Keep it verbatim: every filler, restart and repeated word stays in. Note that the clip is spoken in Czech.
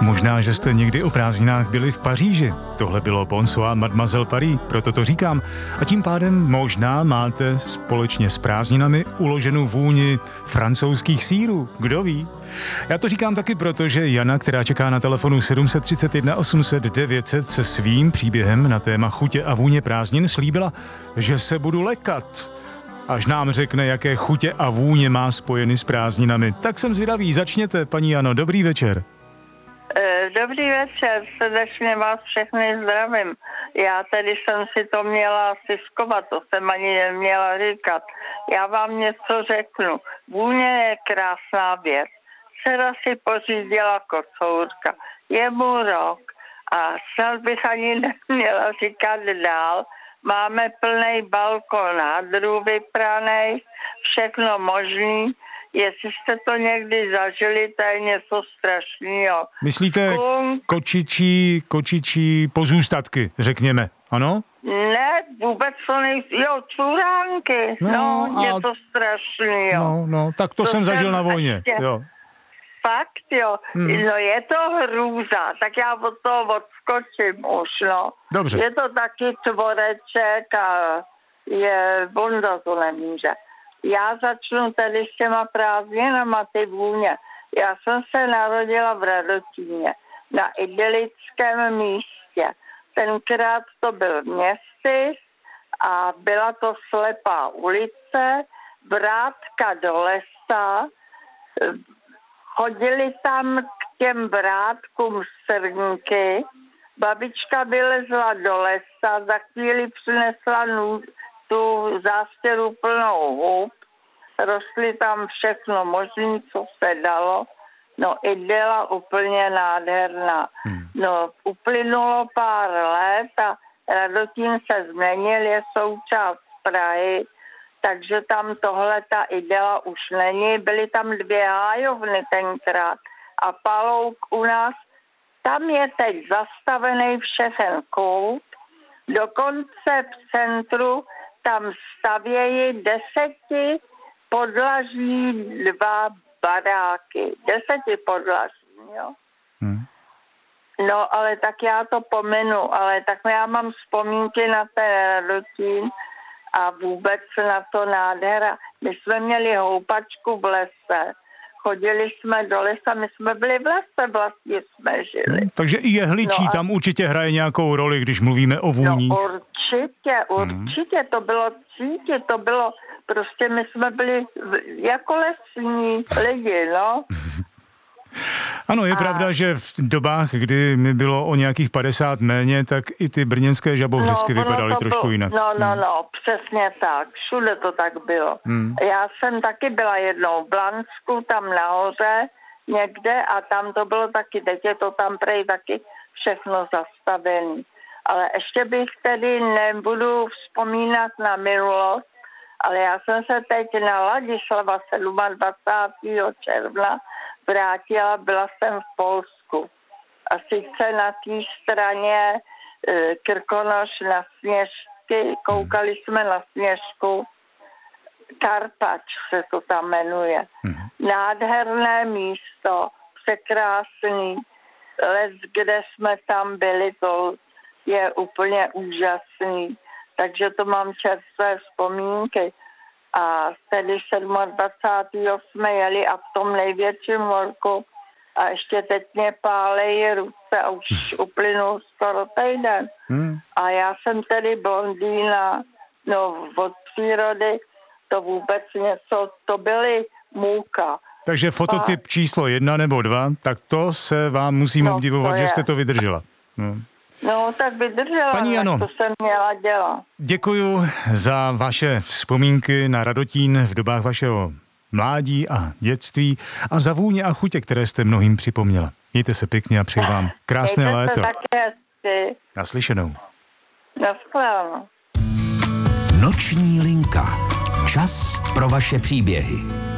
Možná, že jste někdy o prázdninách byli v Paříži. Tohle bylo Bonsoir Mademoiselle Paris, proto to říkám. A tím pádem možná máte společně s prázdninami uloženou vůni francouzských sýrů. Kdo ví? Já to říkám taky proto, že Jana, která čeká na telefonu sedm tři jedna osm set devět set se svým příběhem na téma chutě a vůně prázdnin slíbila, že se budu lekat. Až nám řekne, jaké chutě a vůně má spojeny s prázdninami. Tak jsem zvědavý. Začněte, paní Jano. Dobrý večer. Dobrý večer, srdečně vás všechny zdravím. Já tedy jsem si to měla siskovat, to jsem ani neměla říkat. Já vám něco řeknu. Vůně je krásná věc. Dcera si pořídila kocourka. Je mu rok a snad bych ani neměla říkat dál. Máme plnej balkon, hadrů vypranej, všechno možný. Jestli jste to někdy zažili, to je něco strašného. Myslíte Skunk... kočičí, kočičí pozůstatky, řekněme, ano? Ne, vůbec to nejsou. Jo, čuránky, no, no a... je to strašného. No, no, tak to, to jsem zažil na vojně, ještě... jo. Fakt, jo. Hmm. No je to hrůza, tak já od toho odskočím už, no. Dobře. Je to taky tvoreček a je, Bonda to nemůže. Já začnu tedy s těma prázdninama, ty vůně. Já jsem se narodila v Radotíně, na idylickém místě. Tenkrát to byl městys a byla to slepá ulice, vrátka do lesa. Chodili tam k těm vrátkům srnky. Babička vylezla do lesa, za chvíli přinesla nůž, tu zástěru plnou hub, rostly tam všechno možné, co se dalo. No idyla úplně nádherná. Hmm. No uplynulo pár let a Radotín se změnil, je součást Prahy, takže tam tohle ta idyla už není. Byly tam dvě hájovny tenkrát a Palouk u nás, tam je teď zastavený všechen kout, dokonce v centru tam stavějí deseti podlaží dva baráky. Deseti podlaží, jo. Hmm. No, ale tak já to pomenu, ale tak já mám vzpomínky na ten Radotín a vůbec na to nádhera. My jsme měli houpačku v lese, chodili jsme do lesa, my jsme byli v lese, vlastně jsme žili. Hmm, takže i jehličí no a... tam určitě hraje nějakou roli, když mluvíme o vůních. No určitě, určitě, hmm. to bylo cítit, to bylo, prostě my jsme byli jako lesní lidi, no. Ano, je a... pravda, že v dobách, kdy mi bylo o nějakých padesát méně, tak i ty brněnské žabovřesky no, vypadaly trošku bylo, jinak. No, no, no, přesně tak. Všude to tak bylo. Hmm. Já jsem taky byla jednou v Blansku, tam nahoře někde a tam to bylo taky, teď je to tam prej taky všechno zastavené. Ale ještě bych tedy nebudu vzpomínat na minulost, ale já jsem se teď na Ladislava dvacátého sedmého června vrátila, byla jsem v Polsku. A sice na té straně e, Krkonoš na Sněžky, koukali jsme na Sněžku, Karpač se to tam jmenuje. Mm. Nádherné místo, překrásný les, kde jsme tam byli, to je úplně úžasný. Takže to mám čerstvé vzpomínky. A tedy dvacátého sedmého jsme jeli a v tom největším horku a ještě teď mě pálejí ruce a už uplynul skoro týden. Hmm. A já jsem tedy blondýna, no od přírody to vůbec něco, to byly můka. Takže fototyp a... číslo jedna nebo dva, tak to se vám musím no, obdivovat, že jste to vydržela. No. No, tak vydržela, paní Jano, to jsem měla dělat. Děkuju za vaše vzpomínky na Radotín v dobách vašeho mládí a dětství a za vůně a chutě, které jste mnohým připomněla. Mějte se pěkně a přeji vám krásné Mějte léto. Se také hezky. Naslyšenou. Naschledanou. Noční linka. Čas pro vaše příběhy.